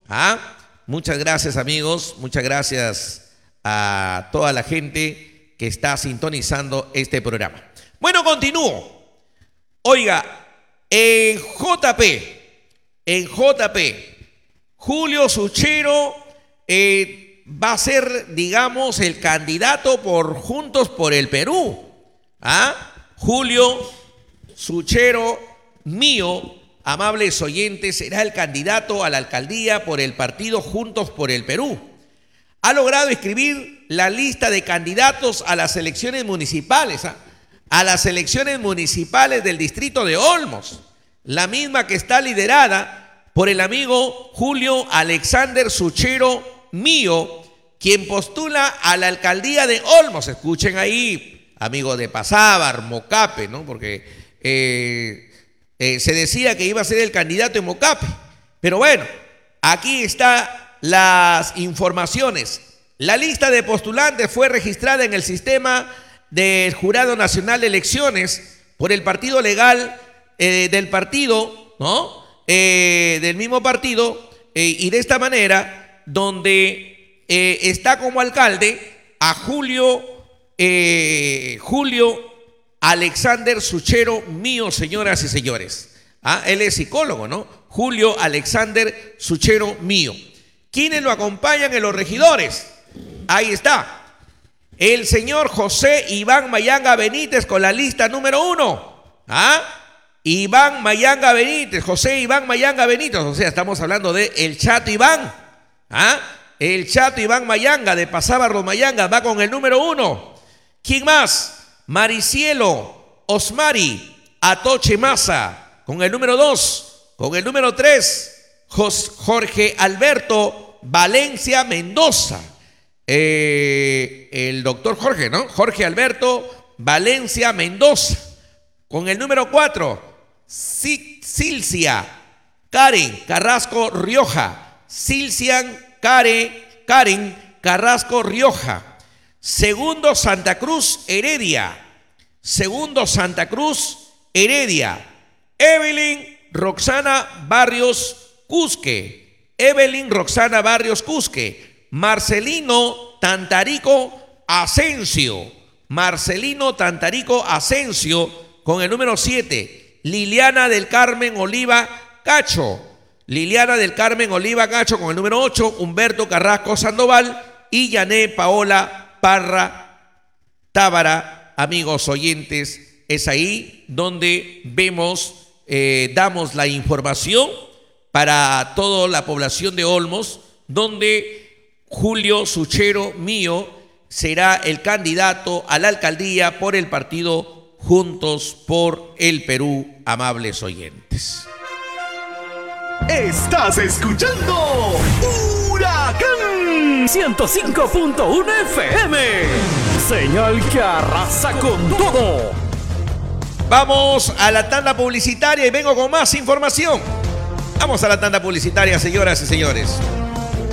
¿Ah? Muchas gracias, amigos, muchas gracias a toda la gente que está sintonizando este programa. Bueno, continúo. Oiga, en JP, Julio Suchero va a ser, digamos, el candidato por Juntos por el Perú. ¿Ah? Julio Suchero mío, amables oyentes, será el candidato a la alcaldía por el partido Juntos por el Perú. Ha logrado escribir la lista de candidatos a las elecciones municipales, a las elecciones municipales del distrito de Olmos, la misma que está liderada por el amigo Julio Alexander Suchero mío, quien postula a la alcaldía de Olmos. Escuchen ahí, amigo de Pasábar, Mocape, ¿no? Porque se decía que iba a ser el candidato en Mocape. Pero bueno, aquí están las informaciones. La lista de postulantes fue registrada en el sistema del Jurado Nacional de Elecciones por el partido legal del partido, ¿no? Del mismo partido, y de esta manera, donde está como alcalde a Julio Alexander Suchero mío, señoras y señores. Él es psicólogo, ¿no? Julio Alexander Suchero mío. ¿Quiénes lo acompañan en los regidores? Ahí está. El señor José Iván Mayanga Benítez con la lista número 1. Iván Mayanga Benítez, José Iván Mayanga Benítez. O sea, estamos hablando de el Chato Iván. El Chato Iván Mayanga de Pasábarro Mayanga va con el número 1. ¿Quién más? Maricielo Osmari Atoche Maza con el número 2. Con el número 3, Jorge Alberto Valencia Mendoza. El doctor Jorge, ¿no? Jorge Alberto Valencia Mendoza. Con el número 4, Silcia Karen Carrasco Rioja. Silcian Karen Carrasco Rioja. Segundo, Santa Cruz Heredia. Evelyn Roxana Barrios Cusque. Marcelino Tantarico Asensio con el número 7. Liliana del Carmen Oliva Cacho con el número 8. Humberto Carrasco Sandoval y Yané Paola Parra Tábara. Amigos oyentes, es ahí donde vemos, damos la información para toda la población de Olmos, donde Julio Suchero mío será el candidato a la alcaldía por el partido Juntos por el Perú, amables oyentes. Estás escuchando Huracán 105.1 FM. Señal que arrasa con todo. Vamos a la tanda publicitaria y vengo con más información. Vamos a la tanda publicitaria, señoras y señores.